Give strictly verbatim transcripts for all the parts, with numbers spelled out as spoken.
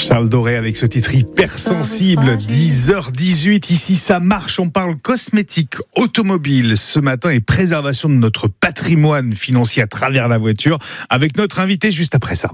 Charles Doré avec ce titre hypersensible, dix heures dix-huit, ici ça marche, on parle cosmétique, automobile ce matin et préservation de notre patrimoine financier à travers la voiture avec notre invité juste après ça.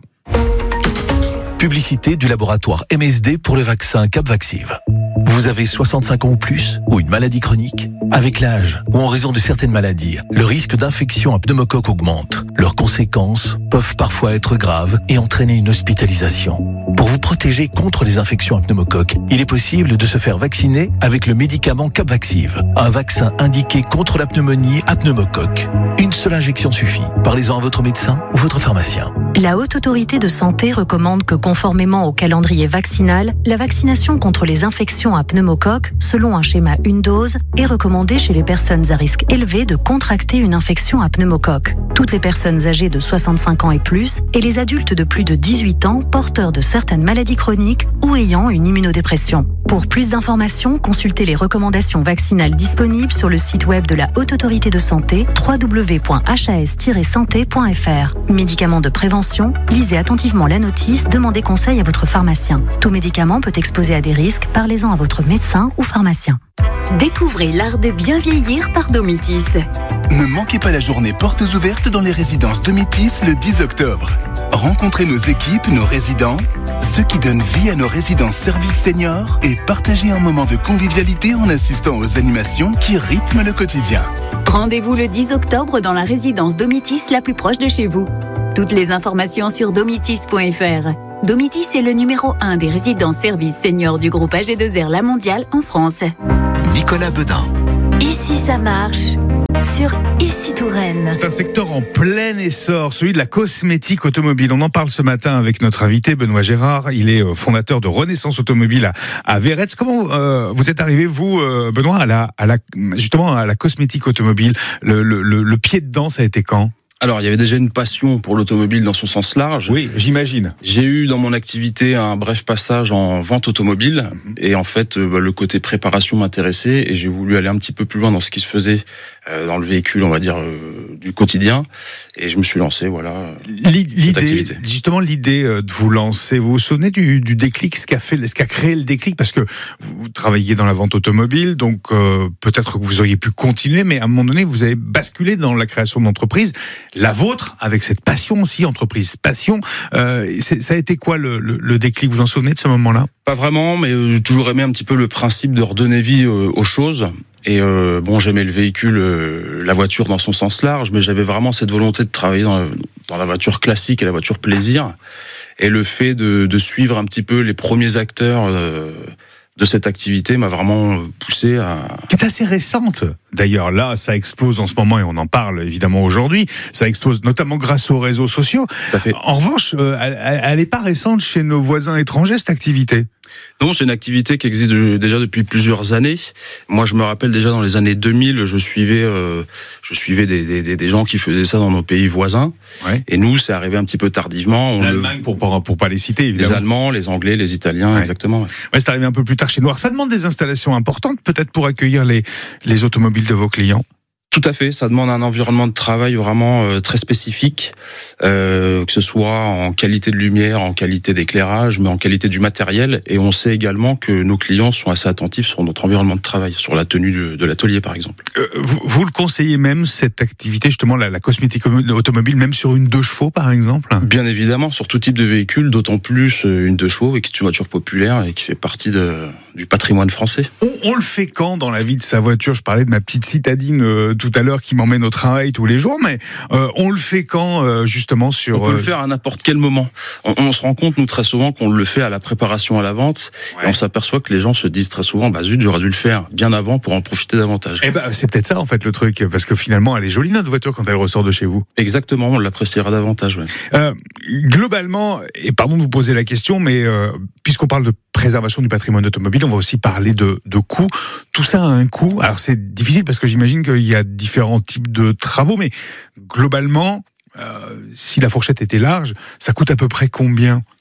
Publicité du laboratoire M S D pour le vaccin Capvaxive. Vous avez soixante-cinq ans ou plus ou une maladie chronique? Avec l'âge ou en raison de certaines maladies, le risque d'infection à pneumocoque augmente. Leurs conséquences peuvent parfois être graves et entraîner une hospitalisation. Pour vous protéger contre les infections à pneumocoque, il est possible de se faire vacciner avec le médicament Capvaxive, un vaccin indiqué contre la pneumonie à pneumocoque. Une seule injection suffit. Parlez-en à votre médecin ou votre pharmacien. La Haute Autorité de Santé recommande que, conformément au calendrier vaccinal, la vaccination contre les infections à pneumocoque, selon un schéma une dose, est recommandée chez les personnes à risque élevé de contracter une infection à pneumocoque. Toutes les personnes âgées de soixante-cinq ans et plus et les adultes de plus de dix-huit ans porteurs de certaines maladies chroniques ou ayant une immunodépression. Pour plus d'informations, consultez les recommandations vaccinales disponibles sur le site web de la Haute Autorité de Santé w w w point h a s tiret santé point f r. Médicaments de prévention, lisez attentivement la notice, demandez conseil à votre pharmacien. Tout médicament peut exposer à des risques, parlez-en à votre médecin ou pharmacien. Découvrez l'art de bien vieillir par Domitis. Ne manquez pas la journée portes ouvertes dans les résidences Domitis le dix octobre. Rencontrez nos équipes, nos résidents, ceux qui donnent vie à nos résidences services seniors et partagez un moment de convivialité en assistant aux animations qui rythment le quotidien. Rendez-vous le dix octobre dans la résidence Domitis la plus proche de chez vous. Toutes les informations sur domitis point f r. Domitis est le numéro un des résidences services seniors du groupe A G deux R La Mondiale en France. Nicolas Bedin. Ici ça marche, sur Ici Touraine. C'est un secteur en plein essor, celui de la cosmétique automobile. On en parle ce matin avec notre invité Benoît Gérard. Il est fondateur de Renaissance Automobile à, à Véretz. Comment euh, vous êtes arrivé, vous, euh, Benoît, à la, à la, justement à la cosmétique automobile? Le, le, le, le pied dedans, ça a été quand? Alors, il y avait déjà une passion pour l'automobile dans son sens large. Oui, j'imagine. J'ai eu dans mon activité un bref passage en vente automobile. Mmh. Et en fait, euh, le côté préparation m'intéressait et j'ai voulu aller un petit peu plus loin dans ce qui se faisait euh, dans le véhicule, on va dire, euh, du quotidien. Et je me suis lancé, voilà, l'idée, justement, l'idée de vous lancer. Vous vous souvenez du, du déclic, ce qu'a fait, ce qu'a créé le déclic? Parce que vous travaillez dans la vente automobile, donc euh, peut-être que vous auriez pu continuer, mais à un moment donné, vous avez basculé dans la création d'entreprise. La vôtre, avec cette passion aussi, entreprise passion, euh, ça a été quoi le, le, le déclic? Vous vous en souvenez de ce moment-là? Pas vraiment, mais euh, j'ai toujours aimé un petit peu le principe de redonner vie euh, aux choses. Et euh, bon, j'aimais le véhicule, euh, la voiture dans son sens large, mais j'avais vraiment cette volonté de travailler dans, dans la voiture classique et la voiture plaisir. Et le fait de, de suivre un petit peu les premiers acteurs euh, de cette activité m'a vraiment poussé à... Qui est assez récente. D'ailleurs, là, ça explose en ce moment et on en parle évidemment aujourd'hui. Ça explose notamment grâce aux réseaux sociaux. Tout à fait. En revanche, euh, elle n'est pas récente chez nos voisins étrangers, cette activité. Non, c'est une activité qui existe déjà depuis plusieurs années. Moi, je me rappelle déjà dans les années deux mille, je suivais, euh, je suivais des, des, des gens qui faisaient ça dans nos pays voisins. Ouais. Et nous, c'est arrivé un petit peu tardivement. L'Allemagne, le... pour, pour, pour pas les citer, évidemment. Les Allemands, les Anglais, les Italiens, ouais. Exactement. Ouais. Ouais, c'est arrivé un peu plus tard chez nous. Ça demande des installations importantes, peut-être pour accueillir les, les automobiles de vos clients. Tout à fait, ça demande un environnement de travail vraiment euh, très spécifique, euh, que ce soit en qualité de lumière, en qualité d'éclairage, mais en qualité du matériel. Et on sait également que nos clients sont assez attentifs sur notre environnement de travail, sur la tenue de, de l'atelier par exemple. Euh, vous, vous le conseillez même, cette activité, justement, la, la cosmétique automobile, même sur une deux chevaux par exemple? Bien évidemment, sur tout type de véhicule, d'autant plus une deux chevaux, qui est une voiture populaire et qui fait partie de, du patrimoine français. On, on le fait quand dans la vie de sa voiture? Je parlais de ma petite citadine euh, tout à l'heure qui m'emmène au travail tous les jours, mais euh, on le fait quand euh, justement sur... On peut le faire à n'importe quel moment. On, on se rend compte, nous, très souvent, qu'on le fait à la préparation à la vente, ouais. Et on s'aperçoit que les gens se disent très souvent, bah zut, j'aurais dû le faire bien avant pour en profiter davantage. Eh ben, c'est peut-être ça, en fait, le truc, parce que finalement, elle est jolie, notre voiture, quand elle ressort de chez vous. Exactement, on l'appréciera davantage, ouais. Euh, globalement, et pardon de vous poser la question, mais euh, puisqu'on parle de préservation du patrimoine automobile, on va aussi parler de, de coûts. Tout ça a un coût. Alors, c'est difficile parce que j'imagine qu'il y a différents types de travaux, mais globalement, euh, si la fourchette était large, ça coûte à peu près combien?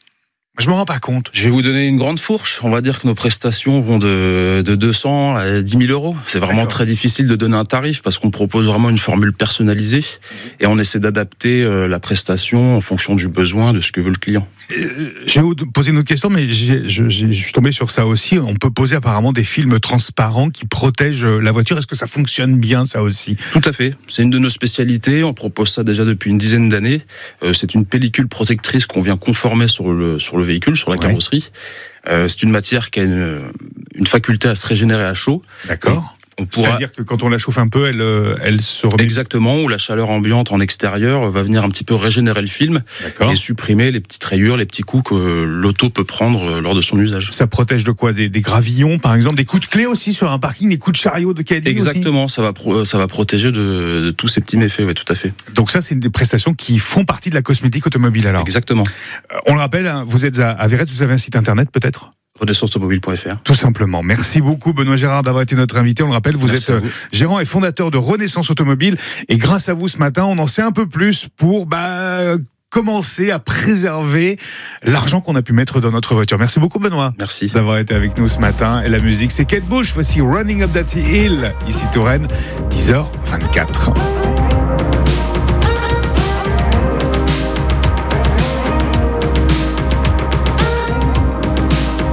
Je me rends pas compte. Je vais vous donner une grande fourche. On va dire que nos prestations vont de, de deux cents à dix mille euros. C'est vraiment D'accord. très difficile de donner un tarif parce qu'on propose vraiment une formule personnalisée et on essaie d'adapter la prestation en fonction du besoin, de ce que veut le client. Je vais vous poser une autre question, mais j'ai, je, j'ai, je suis tombé sur ça aussi. On peut poser apparemment des films transparents qui protègent la voiture. Est-ce que ça fonctionne bien, ça aussi ? Tout à fait. C'est une de nos spécialités. On propose ça déjà depuis une dizaine d'années. Euh, c'est une pellicule protectrice qu'on vient conformer sur le, sur le véhicule, sur la ouais. carrosserie. Euh, c'est une matière qui a une, une faculté à se régénérer à chaud. D'accord. On pourra... C'est-à-dire que quand on la chauffe un peu, elle, elle se remet... Exactement, où la chaleur ambiante en extérieur va venir un petit peu régénérer le film D'accord. et supprimer les petites rayures, les petits coups que l'auto peut prendre lors de son usage. Ça protège de quoi ? Des, des gravillons, par exemple, des coups de clé aussi sur un parking, des coups de chariot de caddie Exactement, aussi. ça va, pro, ça va protéger de, de tous ces petits méfaits, oui, tout à fait. Donc ça, c'est des prestations qui font partie de la cosmétique automobile, alors ? Exactement. Euh, on le rappelle, hein, vous êtes à, à Véretz, vous avez un site internet peut-être ? renaissance automobile point f r. Tout simplement. Merci beaucoup Benoît Gérard d'avoir été notre invité. On le rappelle, vous Merci êtes vous. gérant et fondateur de Renaissance Automobile. Et grâce à vous ce matin, on en sait un peu plus pour bah, commencer à préserver l'argent qu'on a pu mettre dans notre voiture. Merci beaucoup Benoît. Merci. D'avoir été avec nous ce matin. Et la musique, c'est Kate Bush. Voici Running Up That Hill. Ici Touraine, dix heures vingt-quatre.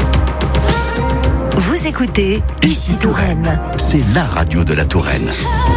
Écoutez, ici Touraine. C'est la radio de la Touraine.